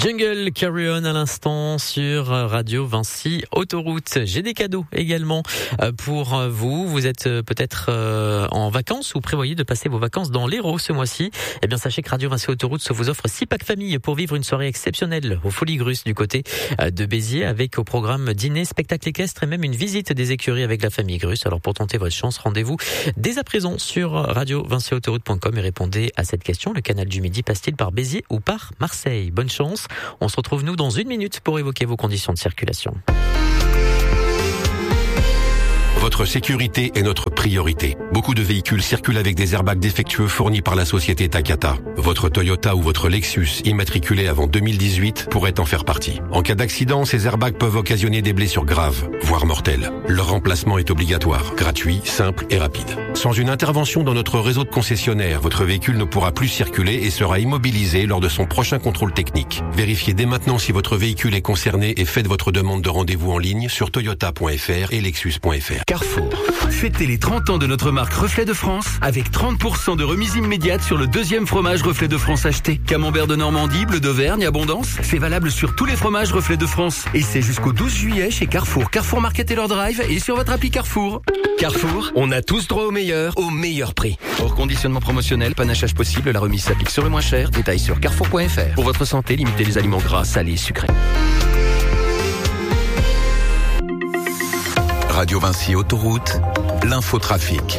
Jungle Carry On à l'instant sur Radio Vinci Autoroute. J'ai des cadeaux également pour vous. Vous êtes peut-être en vacances ou prévoyez de passer vos vacances dans l'Hérault ce mois-ci. Eh bien, sachez que Radio Vinci Autoroute se vous offre 6 packs famille pour vivre une soirée exceptionnelle aux Folies Grusses du côté de Béziers avec au programme dîner, spectacle équestre et même une visite des écuries avec la famille Grusse. Alors pour tenter votre chance, rendez-vous dès à présent sur radiovinciautoroute.com et répondez à cette question. Le canal du Midi passe-t-il par Béziers ou par Marseille? Bonne chance. On se retrouve nous dans 1 minute pour évoquer vos conditions de circulation. Votre sécurité est notre priorité. Beaucoup de véhicules circulent avec des airbags défectueux fournis par la société Takata. Votre Toyota ou votre Lexus immatriculé avant 2018 pourrait en faire partie. En cas d'accident, ces airbags peuvent occasionner des blessures graves, voire mortelles. Leur remplacement est obligatoire, gratuit, simple et rapide. Sans une intervention dans notre réseau de concessionnaires, votre véhicule ne pourra plus circuler et sera immobilisé lors de son prochain contrôle technique. Vérifiez dès maintenant si votre véhicule est concerné et faites votre demande de rendez-vous en ligne sur toyota.fr et lexus.fr. Carrefour. Fêtez les 30 ans de notre marque Reflet de France avec 30% de remise immédiate sur le deuxième fromage Reflet de France acheté. Camembert de Normandie, Bleu d'Auvergne, Abondance. C'est valable sur tous les fromages Reflet de France. Et c'est jusqu'au 12 juillet chez Carrefour. Carrefour Market et leur drive et sur votre appli Carrefour. Carrefour, on a tous droit au meilleur prix. Hors conditionnement promotionnel, panachage possible, la remise s'applique sur le moins cher. Détails sur carrefour.fr. Pour votre santé, limitez les aliments gras, salés, sucrés. Radio Vinci Autoroute, l'infotrafic.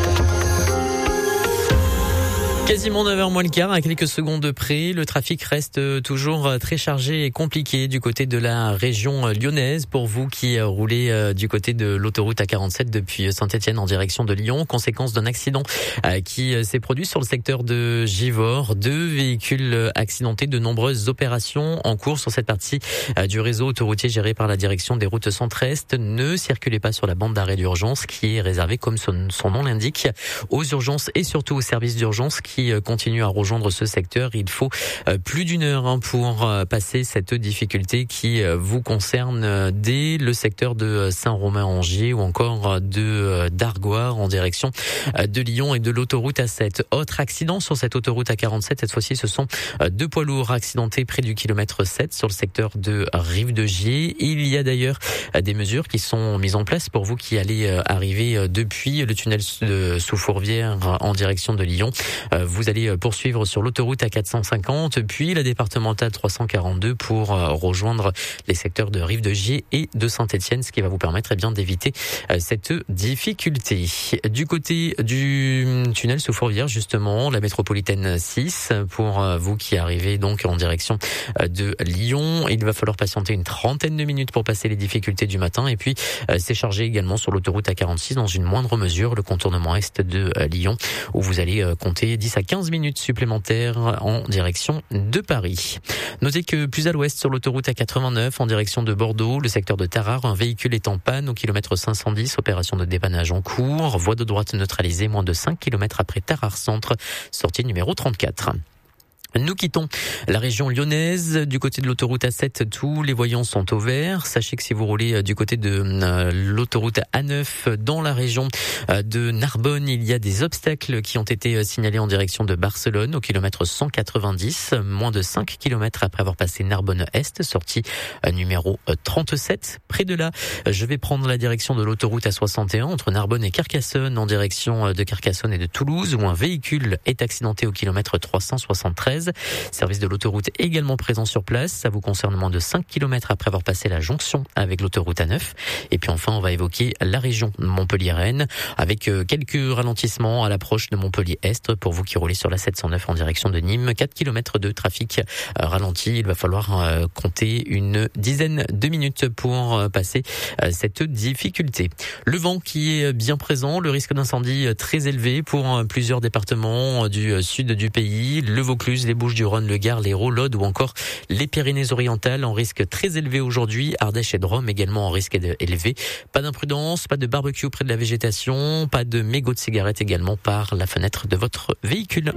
Quasiment 9h moins le quart, à quelques secondes près. Le trafic reste toujours très chargé et compliqué du côté de la région lyonnaise. Pour vous qui roulez du côté de l'autoroute A47 depuis Saint-Étienne en direction de Lyon, conséquence d'un accident qui s'est produit sur le secteur de Givors. 2 véhicules accidentés, de nombreuses opérations en cours sur cette partie du réseau autoroutier géré par la direction des routes centre-est. Ne circulez pas sur la bande d'arrêt d'urgence qui est réservée, comme son nom l'indique, aux urgences et surtout aux services d'urgence qui continue à rejoindre ce secteur. Il faut plus d'1 heure pour passer cette difficulté qui vous concerne dès le secteur de Saint-Romain-Angier ou encore de d'Argoire en direction de Lyon et de l'autoroute A7. Autre accident sur cette autoroute A47, cette fois-ci ce sont 2 poids lourds accidentés près du kilomètre 7 sur le secteur de Rive-de-Gier. Il y a d'ailleurs des mesures qui sont mises en place pour vous qui allez arriver depuis le tunnel sous Fourvière en direction de Lyon. Vous allez poursuivre sur l'autoroute A450, puis la départementale 342 pour rejoindre les secteurs de Rive-de-Gier et de Saint-Étienne, ce qui va vous permettre bien d'éviter cette difficulté. Du côté du tunnel sous Fourvière, justement, la métropolitaine 6, pour vous qui arrivez donc en direction de Lyon, il va falloir patienter une 30aine de minutes pour passer les difficultés du matin, et puis c'est chargé également sur l'autoroute A46 dans une moindre mesure, le contournement est de Lyon, où vous allez compter 10 à 15 minutes supplémentaires en direction de Paris. Notez que plus à l'ouest sur l'autoroute A89 en direction de Bordeaux, le secteur de Tarare, un véhicule est en panne au kilomètre 510, opération de dépannage en cours, voie de droite neutralisée moins de 5 km après Tarare Centre, sortie numéro 34. Nous quittons la région lyonnaise. Du côté de l'autoroute A7, tous les voyants sont au vert. Sachez que si vous roulez du côté de l'autoroute A9 dans la région de Narbonne, il y a des obstacles qui ont été signalés en direction de Barcelone au kilomètre 190, moins de 5 km après avoir passé Narbonne-Est, sortie numéro 37. Près de là, je vais prendre la direction de l'autoroute A61 entre Narbonne et Carcassonne en direction de Carcassonne et de Toulouse, où un véhicule est accidenté au kilomètre 373. Service de l'autoroute également présent sur place. Ça vous concerne moins de 5 km après avoir passé la jonction avec l'autoroute A9. Et puis enfin, on va évoquer la région Montpellier-Rennes avec quelques ralentissements à l'approche de Montpellier-Est pour vous qui roulez sur la 709 en direction de Nîmes. 4 km de trafic ralenti. Il va falloir compter une dizaine de minutes pour passer cette difficulté. Le vent qui est bien présent, le risque d'incendie très élevé pour plusieurs départements du sud du pays. Le Vaucluse, les Bouches-du-Rhône, le Gard, l'Hérault, l'Aude ou encore les Pyrénées-Orientales en risque très élevé aujourd'hui. Ardèche et Drôme également en risque élevé. Pas d'imprudence, pas de barbecue près de la végétation, pas de mégots de cigarettes également par la fenêtre de votre véhicule.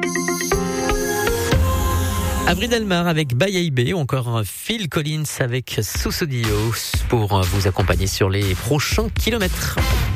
Avril Dalmar avec Bayaïbé ou encore Phil Collins avec Sussudio pour vous accompagner sur les prochains kilomètres.